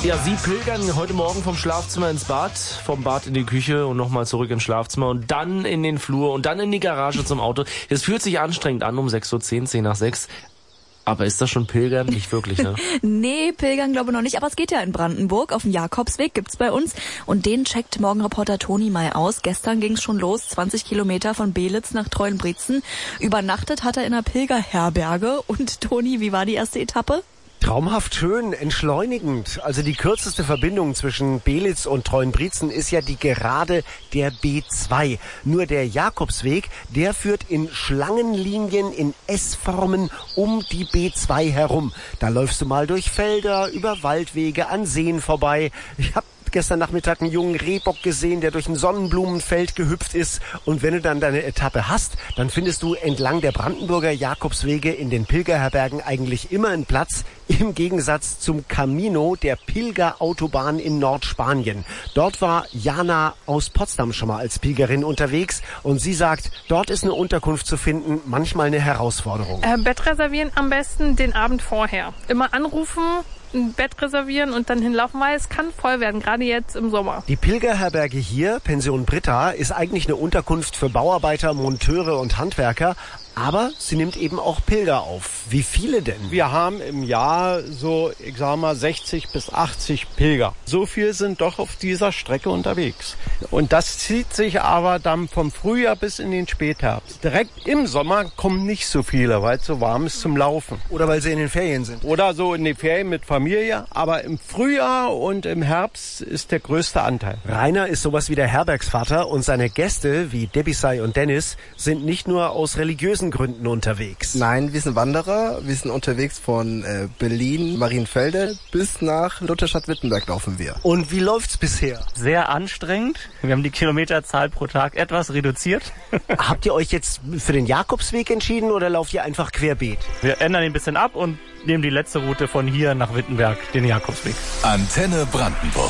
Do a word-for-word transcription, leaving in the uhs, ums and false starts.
Ja, Sie pilgern heute Morgen vom Schlafzimmer ins Bad, vom Bad in die Küche und nochmal zurück ins Schlafzimmer und dann in den Flur und dann in die Garage zum Auto. Das fühlt sich anstrengend an um sechs Uhr zehn, zehn nach sechs. Aber ist das schon Pilgern? Nicht wirklich, ne? Nee, Pilgern glaube ich noch nicht, aber es geht ja in Brandenburg. Auf dem Jakobsweg gibt's bei uns und den checkt Morgenreporter Toni May aus. Gestern ging's schon los, zwanzig Kilometer von Belitz nach Treuenbrietzen. Übernachtet hat er in einer Pilgerherberge. Und Toni, wie war die erste Etappe? Traumhaft schön, entschleunigend. Also die kürzeste Verbindung zwischen Belitz und Treuenbrietzen ist ja die Gerade der B zwei. Nur der Jakobsweg, der führt in Schlangenlinien in S-Formen um die B zwei herum. Da läufst du mal durch Felder, über Waldwege, an Seen vorbei. Ich hab gestern Nachmittag einen jungen Rehbock gesehen, der durch ein Sonnenblumenfeld gehüpft ist. Und wenn du dann deine Etappe hast, dann findest du entlang der Brandenburger Jakobswege in den Pilgerherbergen eigentlich immer einen Platz, im Gegensatz zum Camino, der Pilgerautobahn in Nordspanien. Dort war Jana aus Potsdam schon mal als Pilgerin unterwegs und sie sagt, dort ist eine Unterkunft zu finden, manchmal eine Herausforderung. Äh, Bett reservieren am besten den Abend vorher. Immer anrufen, ein Bett reservieren und dann hinlaufen, weil es kann voll werden, gerade jetzt im Sommer. Die Pilgerherberge hier, Pension Britta, ist eigentlich eine Unterkunft für Bauarbeiter, Monteure und Handwerker. Aber sie nimmt eben auch Pilger auf. Wie viele denn? Wir haben im Jahr so, ich sag mal, sechzig bis achtzig Pilger. So viel sind doch auf dieser Strecke unterwegs. Und das zieht sich aber dann vom Frühjahr bis in den Spätherbst. Direkt im Sommer kommen nicht so viele, weil es so warm ist zum Laufen. Oder weil sie in den Ferien sind. Oder so in den Ferien mit Familie. Aber im Frühjahr und im Herbst ist der größte Anteil. Rainer ist sowas wie der Herbergsvater und seine Gäste, wie Debisay und Dennis, sind nicht nur aus religiösen Gründen unterwegs. Nein, wir sind Wanderer. Wir sind unterwegs von äh, Berlin, Marienfelde bis nach Lutherstadt-Wittenberg laufen wir. Und wie läuft's bisher? Sehr anstrengend. Wir haben die Kilometerzahl pro Tag etwas reduziert. Habt ihr euch jetzt für den Jakobsweg entschieden oder lauft ihr einfach querbeet? Wir ändern ihn ein bisschen ab und nehmen die letzte Route von hier nach Wittenberg, den Jakobsweg. Antenne Brandenburg.